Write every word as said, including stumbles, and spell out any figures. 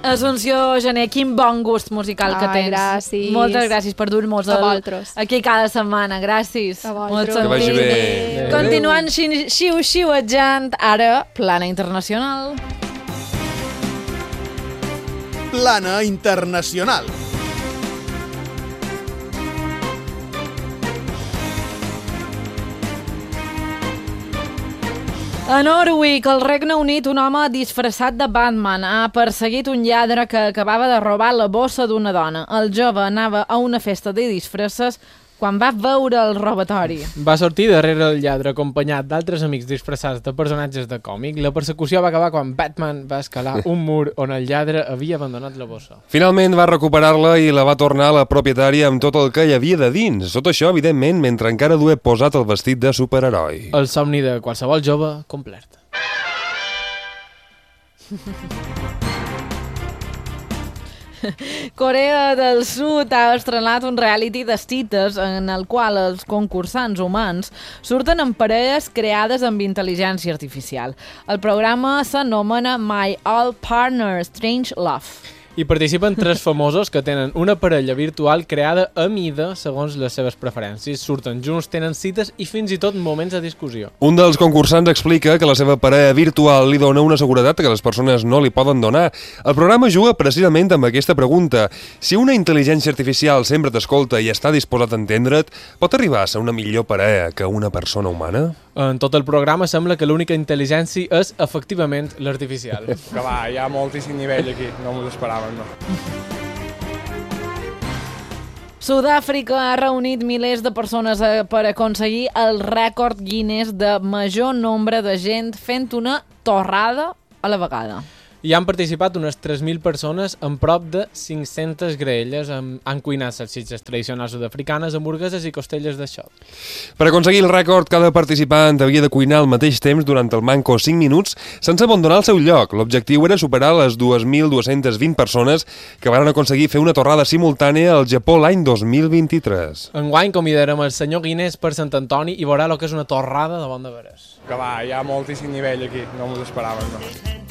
Assumpció Gené, quin bon gust musical que Ai, tens. gràcies. Moltes gràcies per dur-nos aquí cada setmana. Gràcies. A Molt vosaltres. Que vagi bé. sentit. Continuant xiu-xiuejant, ara, plana internacional. Plana internacional. A Norwich, al Regne Unit, un home disfressat de Batman ha perseguit un lladre que acabava de robar la bossa d'una dona. El jove anava a una festa de disfresses quan va veure el robatori. Va sortir darrere el lladre acompanyat d'altres amics disfressats de personatges de còmic. La persecució va acabar quan Batman va escalar un mur on el lladre havia abandonat la bossa. Finalment va recuperar-la i la va tornar a la propietària amb tot el que hi havia de dins. Tot això, evidentment, mentre encara duia posat el vestit de superheroi. El somni de qualsevol jove complert. Corea del Sud ha estrenat un reality d'estites en el qual els concursants humans surten en parelles creades amb intel·ligència artificial. El programa s'anomena My All Partner Strange Love. Hi participen tres famosos que tenen una parella virtual creada a mida segons les seves preferències. Surten junts, tenen cites i fins i tot moments de discussió. Un dels concursants explica que la seva parella virtual li dona una seguretat que les persones no li poden donar. El programa juga precisament amb aquesta pregunta. Si una intel·ligència artificial sempre t'escolta i està disposat a entendre't, pot arribar a ser una millor parella que una persona humana? En tot el programa sembla que l'única intel·ligència és efectivament l'artificial. Que va, hi ha moltíssim nivell aquí, no m'ho esperàvem, no. Sud-àfrica ha reunit milers de persones per aconseguir el rècord Guinness de major nombre de gent fent una torrada a la vegada. Hi han participat unes tres mil persones amb prop de cinc-centes graelles. Han cuinat salsitxes tradicionals sud-africanes, hamburgueses i costelles de xot. Per aconseguir el rècord, cada participant havia de cuinar al mateix temps durant el manco cinc minuts sense abandonar el seu lloc. L'objectiu era superar les dos mil dos-centes vint persones que van aconseguir fer una torrada simultània al Japó l'any dos mil vint-i-tres. Enguany convidarem el senyor Guinness per Sant Antoni i veurà el que és una torrada de bon de veres. Que va, hi ha moltíssim nivell aquí, no m'ho esperàvem, no.